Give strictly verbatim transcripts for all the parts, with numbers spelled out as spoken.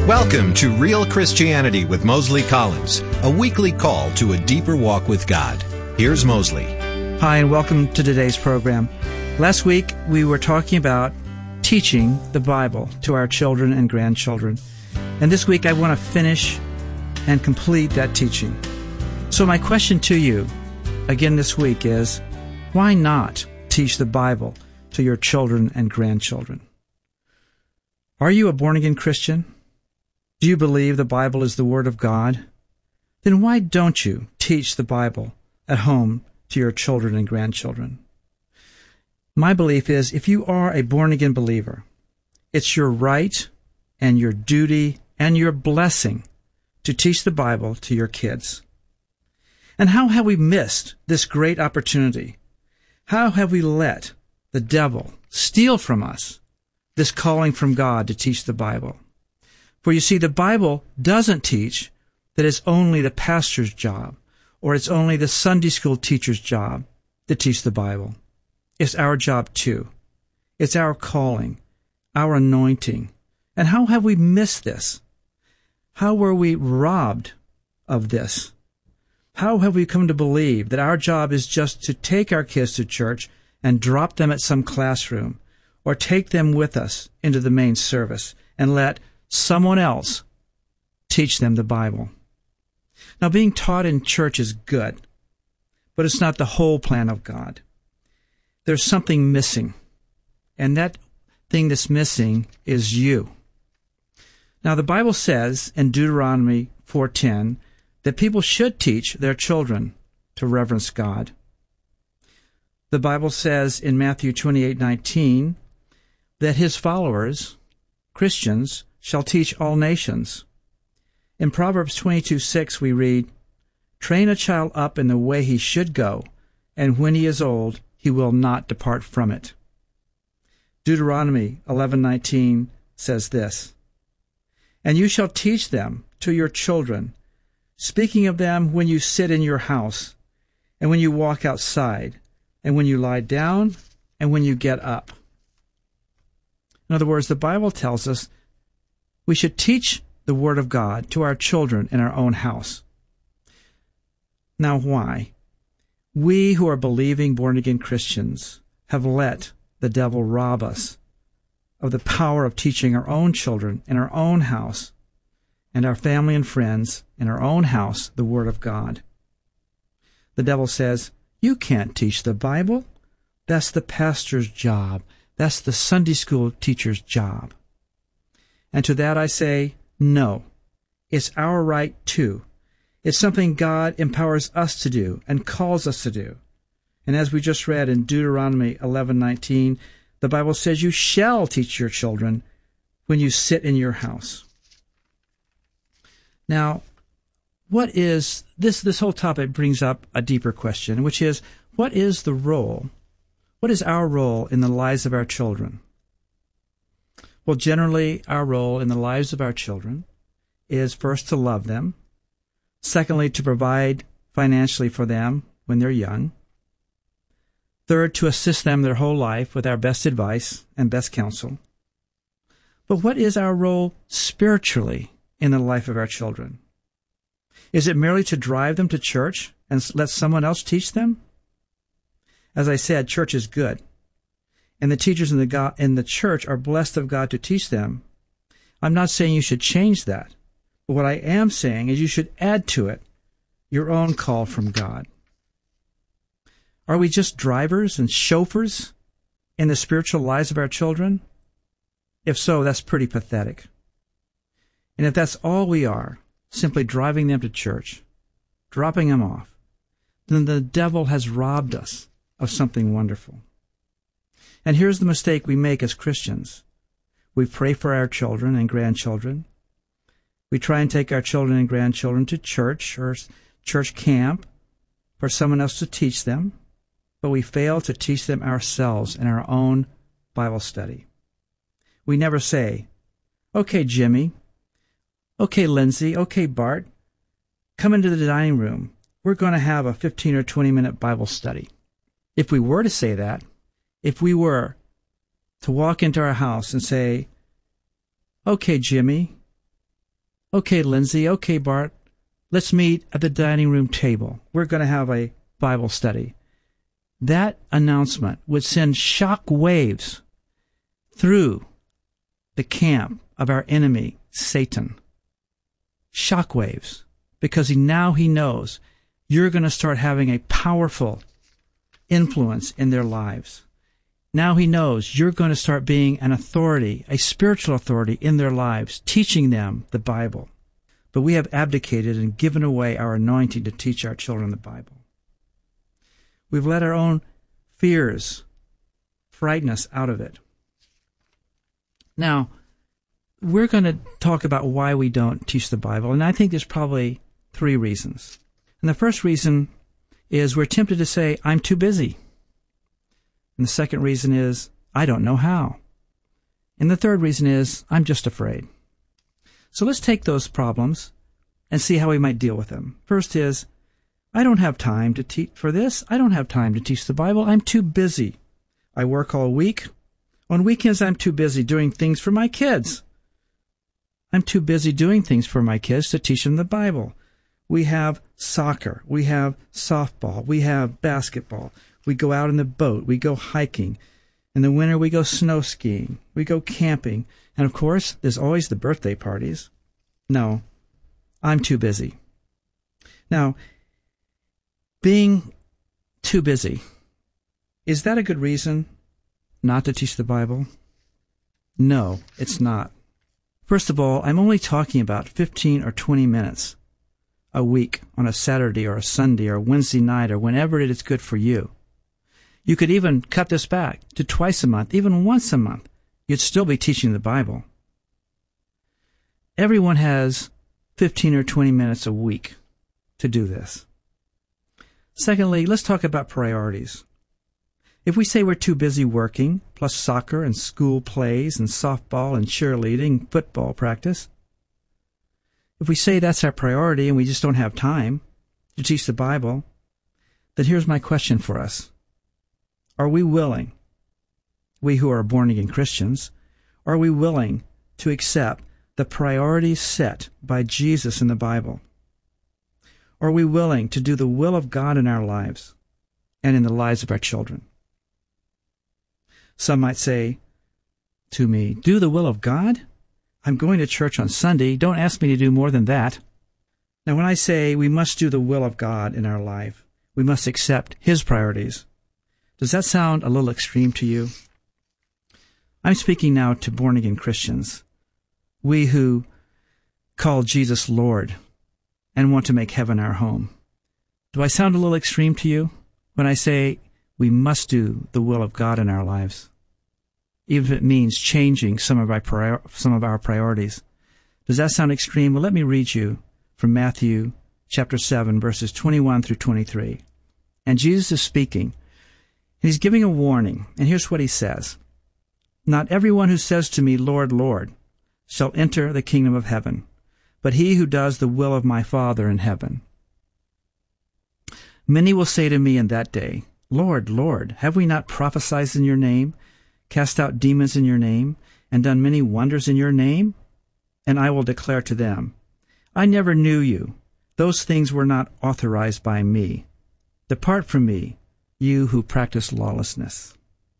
Welcome to Real Christianity with Mosley Collins, a weekly call to a deeper walk with God. Here's Mosley. Hi, and welcome to today's program. Last week, we were talking about teaching the Bible to our children and grandchildren. And this week, I want to finish and complete that teaching. So my question to you, again this week, is why not teach the Bible to your children and grandchildren? Are you a born-again Christian? Do you believe the Bible is the Word of God? Then why don't you teach the Bible at home to your children and grandchildren? My belief is if you are a born-again believer, it's your right and your duty and your blessing to teach the Bible to your kids. And how have we missed this great opportunity? How have we let the devil steal from us this calling from God to teach the Bible? For you see, the Bible doesn't teach that it's only the pastor's job or it's only the Sunday school teacher's job to teach the Bible. It's our job too. It's our calling, our anointing. And how have we missed this? How were we robbed of this? How have we come to believe that our job is just to take our kids to church and drop them at some classroom, or take them with us into the main service and let someone else teach them the Bible? Now, being taught in church is good, but it's not the whole plan of God. There's something missing, and that thing that's missing is you. Now, the Bible says in Deuteronomy four ten that people should teach their children to reverence God. The Bible says in Matthew twenty-eight nineteen that his followers, Christians, shall teach all nations. In Proverbs twenty-two six we read, "Train a child up in the way he should go, and when he is old, he will not depart from it." Deuteronomy eleven nineteen says this, "And you shall teach them to your children, speaking of them when you sit in your house, and when you walk outside, and when you lie down, and when you get up." In other words, the Bible tells us we should teach the Word of God to our children in our own house. Now, why? We who are believing born-again Christians have let the devil rob us of the power of teaching our own children in our own house and our family and friends in our own house the Word of God. The devil says, "You can't teach the Bible. That's the pastor's job. That's the Sunday school teacher's job." And to that I say, no. It's our right too. It's something God empowers us to do and calls us to do. And as we just read in Deuteronomy eleven nineteen, the Bible says you shall teach your children when you sit in your house. Now, what is this? This whole topic brings up a deeper question, which is, what is the role? What is our role in the lives of our children? Well, generally, our role in the lives of our children is first to love them, secondly, to provide financially for them when they're young, third, to assist them their whole life with our best advice and best counsel. But what is our role spiritually in the life of our children? Is it merely to drive them to church and let someone else teach them? As I said, church is good, and the teachers in the God, in the church are blessed of God to teach them. I'm not saying you should change that, but what I am saying is you should add to it your own call from God. Are we just drivers and chauffeurs in the spiritual lives of our children? If so, that's pretty pathetic. And if that's all we are, simply driving them to church, dropping them off, then the devil has robbed us of something wonderful. And here's the mistake we make as Christians. We pray for our children and grandchildren. We try and take our children and grandchildren to church or church camp for someone else to teach them, but we fail to teach them ourselves in our own Bible study. We never say, "Okay, Jimmy. Okay, Lindsay. Okay, Bart. Come into the dining room. We're going to have a fifteen or twenty minute Bible study." If we were to say that, if we were to walk into our house and say, "Okay, Jimmy, Okay, Lindsay, okay, Bart, let's meet at the dining room table. We're going to have a Bible study. That announcement would send shock waves through the camp of our enemy, Satan. Shock waves, because he, now he knows you're going to start having a powerful influence in their lives. Now he knows you're going to start being an authority, a spiritual authority in their lives, teaching them the Bible. But we have abdicated and given away our anointing to teach our children the Bible. We've let our own fears frighten us out of it. Now, we're going to talk about why we don't teach the Bible, and I think there's probably three reasons. And the first reason is we're tempted to say, I'm too busy. And the second reason is, I don't know how. And the third reason is, I'm just afraid. So let's take those problems and see how we might deal with them. First is, I don't have time to teach for this. I don't have time to teach the Bible. I'm too busy. I work all week. On weekends, I'm too busy doing things for my kids. I'm too busy doing things for my kids to teach them the Bible. We have soccer. We have softball. We have basketball. We go out in the boat. We go hiking. In the winter, we go snow skiing. We go camping. And, of course, there's always the birthday parties. No, I'm too busy. Now, being too busy, is that a good reason not to teach the Bible? No, it's not. First of all, I'm only talking about fifteen or twenty minutes a week on a Saturday or a Sunday or a Wednesday night or whenever it is good for you. You could even cut this back to twice a month, even once a month. You'd still be teaching the Bible. Everyone has fifteen or twenty minutes a week to do this. Secondly, let's talk about priorities. If we say we're too busy working, plus soccer and school plays and softball and cheerleading, football practice, if we say that's our priority and we just don't have time to teach the Bible, then here's my question for us. Are we willing, we who are born-again Christians, are we willing to accept the priorities set by Jesus in the Bible? Are we willing to do the will of God in our lives and in the lives of our children? Some might say to me, do the will of God? I'm going to church on Sunday. Don't ask me to do more than that. Now, when I say we must do the will of God in our life, we must accept His priorities. Does that sound a little extreme to you? I'm speaking now to born-again Christians, we who call Jesus Lord and want to make heaven our home. Do I sound a little extreme to you when I say we must do the will of God in our lives, even if it means changing some of our prior- some of our priorities? Does that sound extreme? Well, let me read you from Matthew chapter seven, verses twenty-one through twenty-three. And Jesus is speaking. He's giving a warning, and here's what he says. Not everyone who says to me, Lord, Lord, shall enter the kingdom of heaven, but he who does the will of my Father in heaven. Many will say to me in that day, Lord, Lord, have we not prophesied in your name, cast out demons in your name, and done many wonders in your name? And I will declare to them, I never knew you. Those things were not authorized by me. Depart from me, you who practice lawlessness.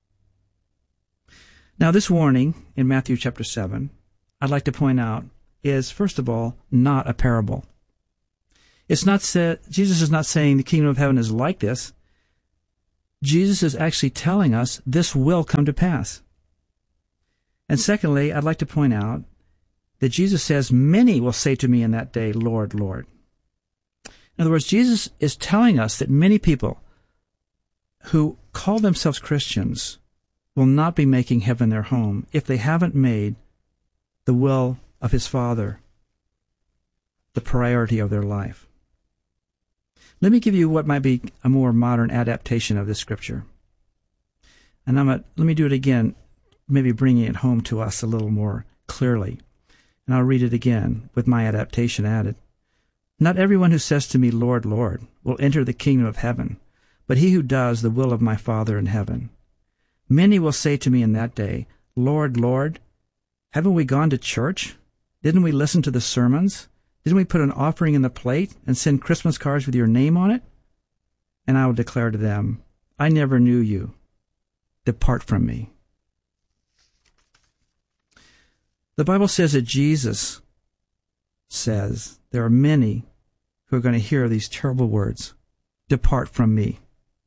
Now, this warning in Matthew chapter seven, I'd like to point out, is, first of all, not a parable. It's not said, Jesus is not saying the kingdom of heaven is like this. Jesus is actually telling us this will come to pass. And secondly, I'd like to point out that Jesus says, many will say to me in that day, Lord, Lord. In other words, Jesus is telling us that many people who call themselves Christians will not be making heaven their home if they haven't made the will of His Father the priority of their life. Let me give you what might be a more modern adaptation of this scripture. And I'm a, let me do it again, maybe bringing it home to us a little more clearly. And I'll read it again with my adaptation added. Not everyone who says to me, Lord, Lord, will enter the kingdom of heaven, but he who does the will of my Father in heaven. Many will say to me in that day, Lord, Lord, haven't we gone to church Didn't we listen to the sermons? Didn't we put an offering in the plate and send Christmas cards with your name on it? And I will declare to them, I never knew you. Depart from me. The Bible says that Jesus says there are many who are going to hear these terrible words. Depart from me.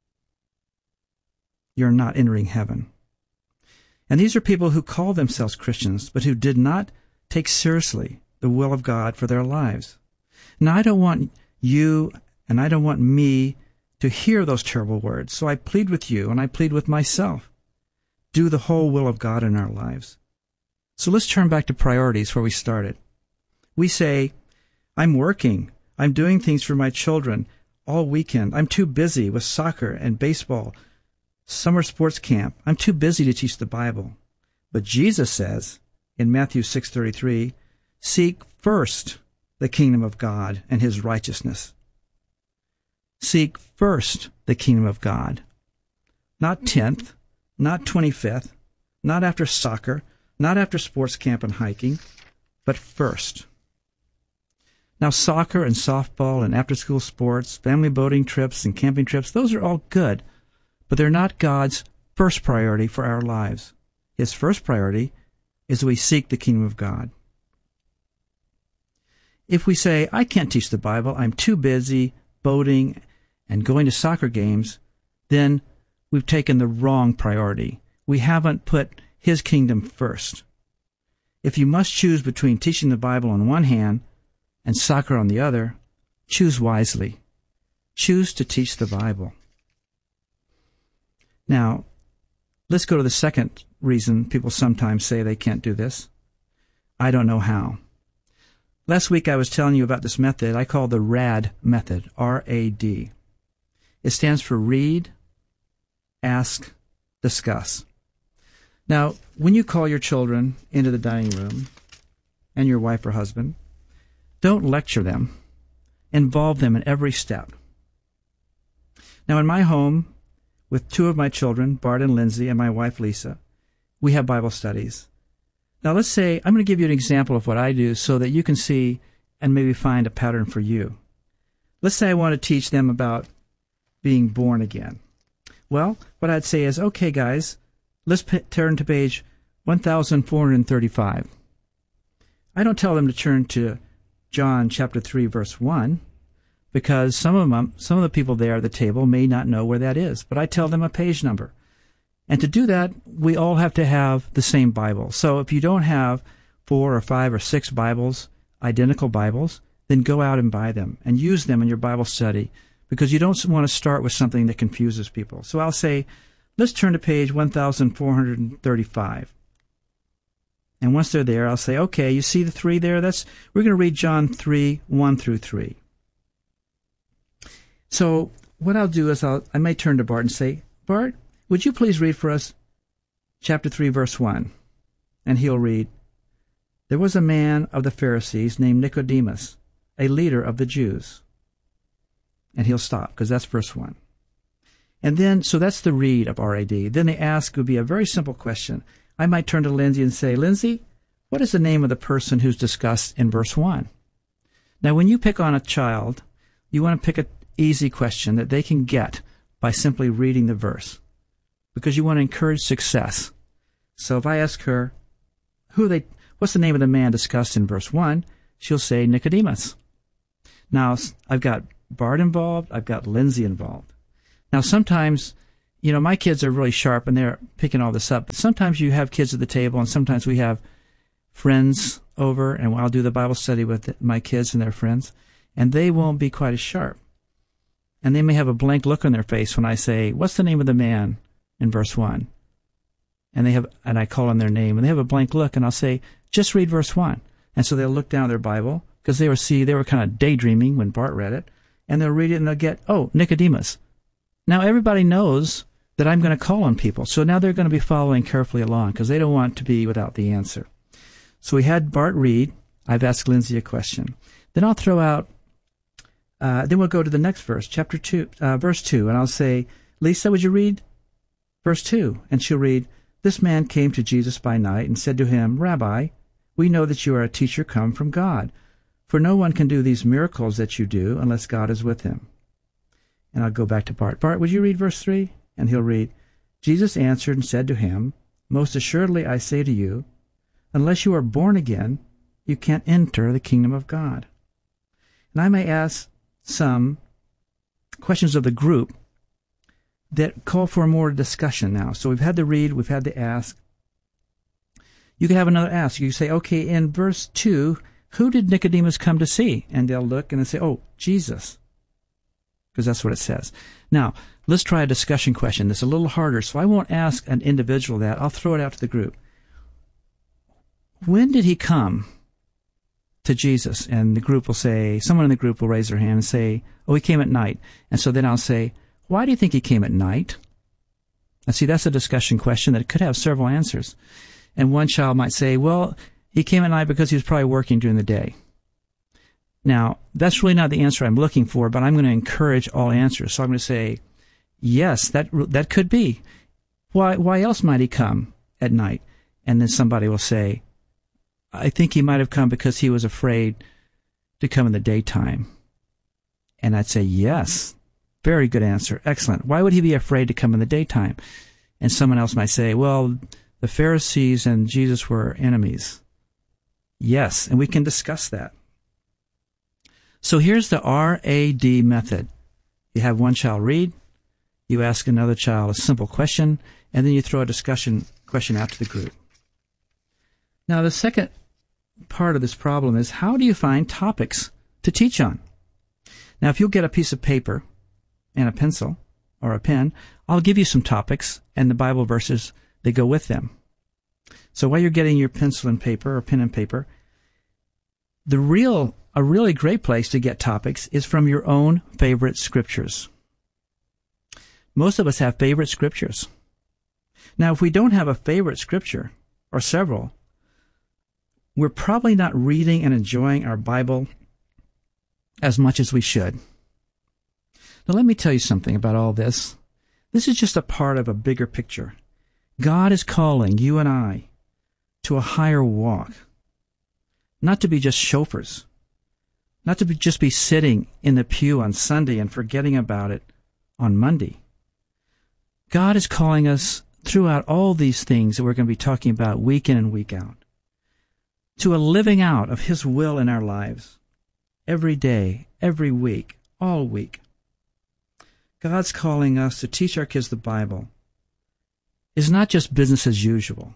You're not entering heaven. And these are people who call themselves Christians, but who did not take seriously the will of God for their lives. Now, I don't want you and I don't want me to hear those terrible words. So I plead with you and I plead with myself. Do the whole will of God in our lives. So let's turn back to priorities where we started. We say, I'm working. I'm doing things for my children all weekend. I'm too busy with soccer and baseball, summer sports camp. I'm too busy to teach the Bible. But Jesus says in Matthew six thirty-three, seek first the kingdom of God and his righteousness. Seek first the kingdom of God. Not tenth, not twenty-fifth, not after soccer, not after sports camp and hiking, but first. Now, soccer and softball and after-school sports, family boating trips and camping trips, those are all good, but they're not God's first priority for our lives. His first priority is that we seek the kingdom of God. If we say, I can't teach the Bible, I'm too busy boating and going to soccer games, then we've taken the wrong priority. We haven't put his kingdom first. If you must choose between teaching the Bible on one hand and soccer on the other, choose wisely. Choose to teach the Bible. Now, let's go to the second reason people sometimes say they can't do this. I don't know how. Last week I was telling you about this method I call the RAD method, R A D. It stands for read, ask, discuss. Now, when you call your children into the dining room, and your wife or husband, don't lecture them. Involve them in every step. Now, in my home, with two of my children, Bart and Lindsay, and my wife, Lisa, we have Bible studies. Now, let's say, I'm going to give you an example of what I do so that you can see and maybe find a pattern for you. Let's say I want to teach them about being born again. Well, what I'd say is, okay, guys, let's p- turn to page one thousand four hundred thirty-five. I don't tell them to turn to John chapter three, verse one, because some of them, some of the people there at the table may not know where that is, but I tell them a page number. And to do that, we all have to have the same Bible. So if you don't have four or five or six Bibles, identical Bibles, then go out and buy them and use them in your Bible study, because you don't want to start with something that confuses people. So I'll say, let's turn to page one thousand four hundred thirty-five. And once they're there, I'll say, okay, you see the three there? That's we're going to read John three, one through three. So what I'll do is I'll, I may turn to Bart and say, Bart, would you please read for us chapter three, verse one? And he'll read, there was a man of the Pharisees named Nicodemus, a leader of the Jews. And he'll stop, because that's verse one. And then, so that's the read of R A D. Then the ask would be a very simple question. I might turn to Lindsay and say, Lindsay, what is the name of the person who's discussed in verse one? Now, when you pick on a child, you want to pick an easy question that they can get by simply reading the verse, because you want to encourage success. So if I ask her, who they, what's the name of the man discussed in verse one, she'll say Nicodemus. Now, I've got Bart involved, I've got Lindsay involved. Now, sometimes, you know, my kids are really sharp and they're picking all this up. But sometimes you have kids at the table, and sometimes we have friends over, and I'll do the Bible study with my kids and their friends, and they won't be quite as sharp. And they may have a blank look on their face when I say, what's the name of the man in verse one? And they have, and I call on their name, and they have a blank look, and I'll say, just read verse one. And so they'll look down at their Bible, because they were see they were kind of daydreaming when Bart read it, and they'll read it and they'll get, oh, Nicodemus. Now everybody knows that I'm going to call on people, so now they're going to be following carefully along, because they don't want to be without the answer. So we had Bart read. I've asked Lindsay a question. Then I'll throw out, uh, then we'll go to the next verse, chapter two, uh, verse two, and I'll say, Lisa, would you read verse two? And she'll read, this man came to Jesus by night and said to him, Rabbi, We know that you are a teacher come from God, for no one can do these miracles that you do unless God is with him. And I'll go back to Bart. Bart, would you read verse three? And he'll read, Jesus answered and said to him, Most assuredly I say to you, unless you are born again, you can't enter the kingdom of God. And I may ask some questions of the group that call for more discussion now. So we've had the read, we've had the ask. You can have another ask. You say, okay, in verse two, who did Nicodemus come to see? And they'll look and they'll say, oh, Jesus. Because that's what it says. Now, let's try a discussion question that's a little harder, so I won't ask an individual that. I'll throw it out to the group. When did he come to Jesus? And the group will say, someone in the group will raise their hand and say, oh, he came at night. And so then I'll say, why do you think he came at night? And see, that's a discussion question that could have several answers. And one child might say, well, he came at night because he was probably working during the day. Now, that's really not the answer I'm looking for, but I'm going to encourage all answers. So I'm going to say, yes, that that could be. Why, why else might he come at night? And then somebody will say, I think he might have come because he was afraid to come in the daytime. And I'd say, yes, very good answer. Excellent. Why would he be afraid to come in the daytime? And someone else might say, well, the Pharisees and Jesus were enemies. Yes, and we can discuss that. So here's the R A D method. You have one child read, you ask another child a simple question, and then you throw a discussion question out to the group. Now, the second part of this problem is, how do you find topics to teach on? Now, if you'll get a piece of paper and a pencil or a pen, I'll give you some topics and the Bible verses that go with them. So while you're getting your pencil and paper or pen and paper, the real, a really great place to get topics is from your own favorite scriptures. Most of us have favorite scriptures. Now, if we don't have a favorite scripture, or several, we're probably not reading and enjoying our Bible as much as we should. Now, let me tell you something about all this. This is just a part of a bigger picture. God is calling you and I to a higher walk, not to be just chauffeurs, not to be just be sitting in the pew on Sunday and forgetting about it on Monday. God is calling us throughout all these things that we're going to be talking about week in and week out to a living out of His will in our lives every day, every week, all week. God's calling us to teach our kids the Bible is not just business as usual.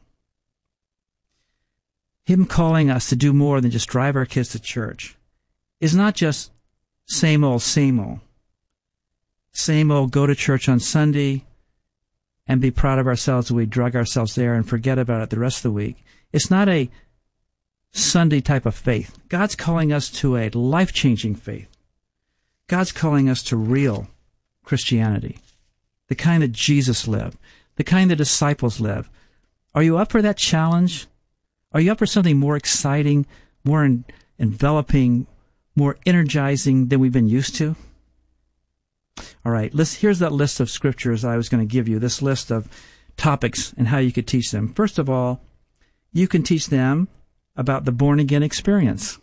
Him calling us to do more than just drive our kids to church is not just same old, same old. Same old, go to church on Sunday and be proud of ourselves that we drug ourselves there and forget about it the rest of the week. It's not a Sunday type of faith. God's calling us to a life-changing faith. God's calling us to real Christianity, the kind that Jesus lived, the kind the disciples lived. Are you up for that challenge? Are you up for something more exciting, more en- enveloping, more energizing than we've been used to? All right, let's, here's that list of scriptures I was going to give you, this list of topics and how you could teach them. First of all, you can teach them about the born-again experience.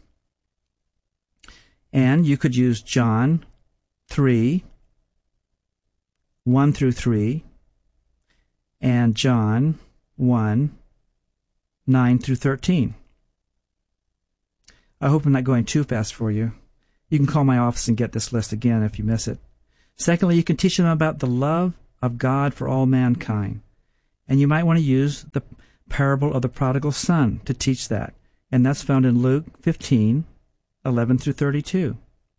And you could use John three, one through three, and John one, nine through thirteen. I hope I'm not going too fast for you. You can call my office and get this list again if you miss it. Secondly, you can teach them about the love of God for all mankind. And you might want to use the parable of the prodigal son to teach that. And that's found in Luke fifteen, eleven through thirty-two.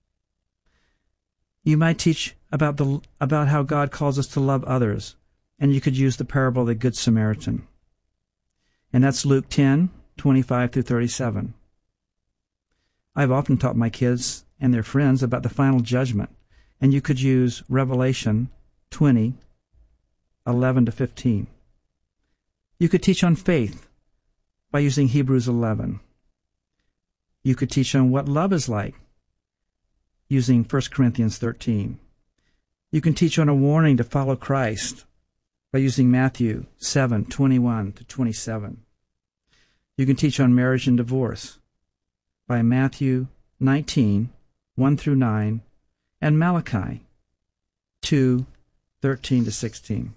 You might teach about the about how God calls us to love others. And you could use the parable of the Good Samaritan. And that's Luke ten, twenty-five through thirty-seven. I've often taught my kids and their friends about the final judgment. And you could use Revelation twenty, eleven to fifteen. You could teach on faith by using Hebrews eleven. You could teach on what love is like using First Corinthians thirteen. You can teach on a warning to follow Christ by using Matthew seven, twenty-one to twenty-seven. You can teach on marriage and divorce by Matthew nineteen, one through nine, and Malachi two, thirteen to sixteen.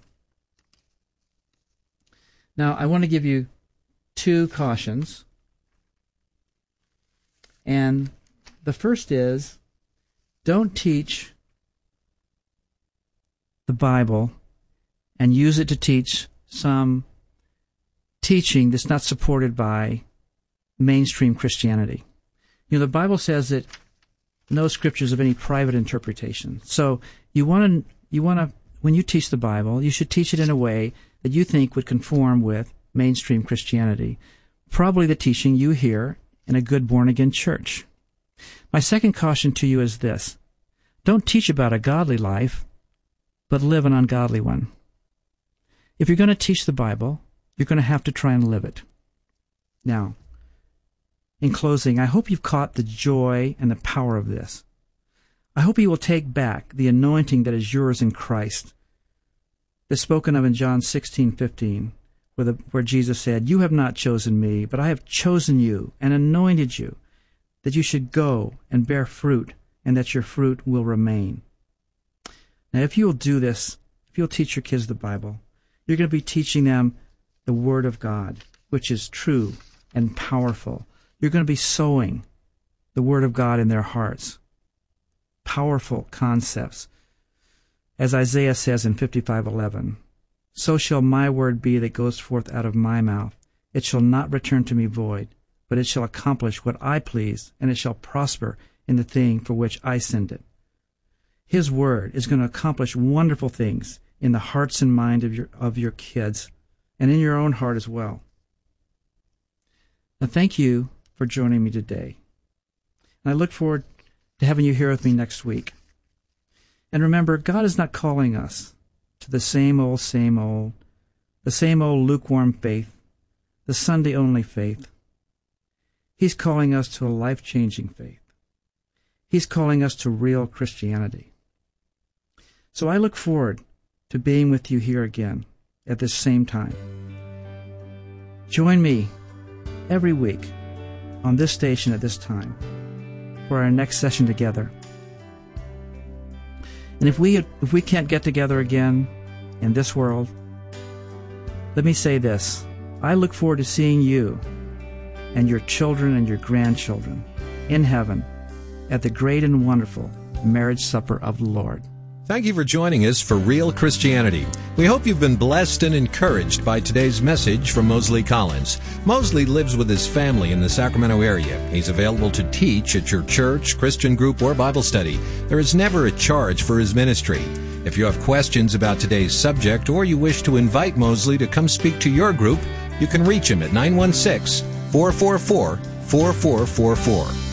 Now, I want to give you two cautions. And the first is, don't teach the Bible and use it to teach some teaching that's not supported by mainstream Christianity. You know, the Bible says that no scriptures of any private interpretation. So you want to, you want to, when you teach the Bible, you should teach it in a way that you think would conform with mainstream Christianity, probably the teaching you hear in a good born-again church. My second caution to you is this: don't teach about a godly life, but live an ungodly one. If you're going to teach the Bible, you're going to have to try and live it. Now, in closing, I hope you've caught the joy and the power of this. I hope you will take back the anointing that is yours in Christ, that's spoken of in John sixteen fifteen, where, the, where Jesus said, "You have not chosen me, but I have chosen you and anointed you, that you should go and bear fruit, and that your fruit will remain." Now, if you will do this, if you'll teach your kids the Bible, you're going to be teaching them the Word of God, which is true and powerful. You're going to be sowing the Word of God in their hearts. Powerful concepts. As Isaiah says in fifty-five eleven, "So shall my word be that goes forth out of my mouth. It shall not return to me void, but it shall accomplish what I please, and it shall prosper in the thing for which I send it." His word is going to accomplish wonderful things in the hearts and mind of your of your kids, and in your own heart as well. Now, thank you for joining me today. And I look forward to having you here with me next week. And remember, God is not calling us to the same old, same old, the same old lukewarm faith, the Sunday-only faith. He's calling us to a life-changing faith. He's calling us to real Christianity. So I look forward to being with you here again at this same time. Join me every week on this station at this time for our next session together. And if we if we can't get together again in this world, let me say this: I look forward to seeing you and your children and your grandchildren in heaven at the great and wonderful marriage supper of the Lord. Thank you for joining us for Real Christianity. We hope you've been blessed and encouraged by today's message from Mosley Collins. Mosley lives with his family in the Sacramento area. He's available to teach at your church, Christian group, or Bible study. There is never a charge for his ministry. If you have questions about today's subject, or you wish to invite Mosley to come speak to your group, you can reach him at nine one six, four four four, four four four four.